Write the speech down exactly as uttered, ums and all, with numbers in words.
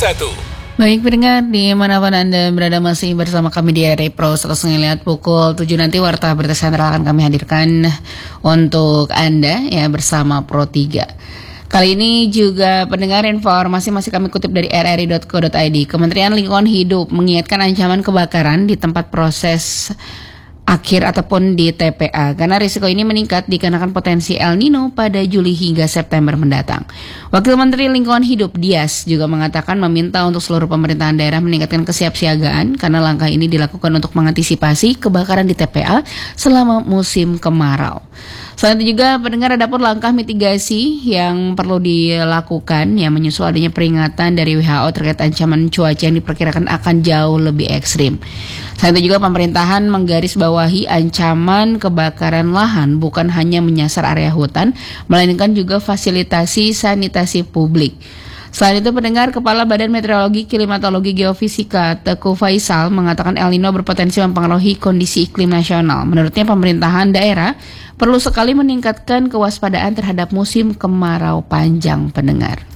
satu. Baik pendengar, dimanapun Anda berada masih bersama kami di R R I Pro seratus ngeliat pukul tujuh nanti Warta Berita Sentral akan kami hadirkan untuk Anda ya bersama Pro tiga. Kali ini juga pendengar informasi masih kami kutip dari r r i dot co dot i d. Kementerian Lingkungan Hidup mengingatkan ancaman kebakaran di tempat proses akhir ataupun di T P A karena risiko ini meningkat dikarenakan potensi El Nino pada Juli hingga September mendatang. Wakil Menteri Lingkungan Hidup Dias juga mengatakan meminta untuk seluruh pemerintahan daerah meningkatkan kesiapsiagaan karena langkah ini dilakukan untuk mengantisipasi kebakaran di T P A selama musim kemarau. Selain itu juga pendengar ada pun langkah mitigasi yang perlu dilakukan yang menyusul adanya peringatan dari W H O terkait ancaman cuaca yang diperkirakan akan jauh lebih ekstrim. Selain itu juga pemerintahan menggarisbawahi ancaman kebakaran lahan bukan hanya menyasar area hutan, melainkan juga fasilitasi sanitasi publik. Selain itu pendengar, Kepala Badan Meteorologi, Klimatologi, Geofisika Teguh Faisal mengatakan El Nino berpotensi mempengaruhi kondisi iklim nasional. Menurutnya pemerintahan daerah perlu sekali meningkatkan kewaspadaan terhadap musim kemarau panjang pendengar.